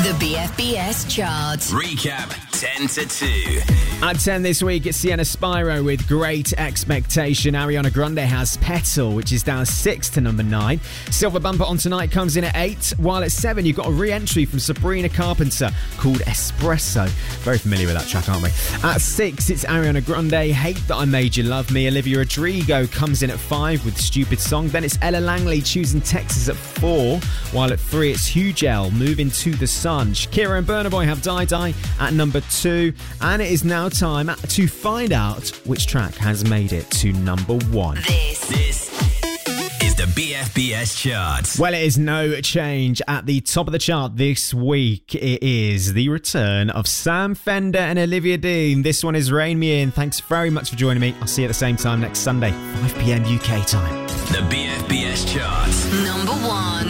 The BFBS chart. Recap 10 to 2. At 10 this week, it's Sienna Spyro with Great Expectation. Ariana Grande has Petal, which is down 6 to number 9. Silver Bumper on Tonight comes in at 8. While at 7, you've got a re-entry from Sabrina Carpenter called Espresso. Very familiar with that track, aren't we? At 6, it's Ariana Grande, Hate That I Made You Love Me. Olivia Rodrigo comes in at 5 with Stupid Song. Then it's Ella Langley choosing Texas at 4. While at 3, it's Hugh Gel moving to the Sun. Shakira and Burna Boy have Die Die at number 2. And it is now time to find out which track has made it to number 1. This is the BFBS chart. Well, it is no change. At the top of the chart this week, it is the return of Sam Fender and Olivia Dean. This one is Rain Me In. Thanks very much for joining me. I'll see you at the same time next Sunday, 5 p.m. UK time. The BFBS chart. Number 1.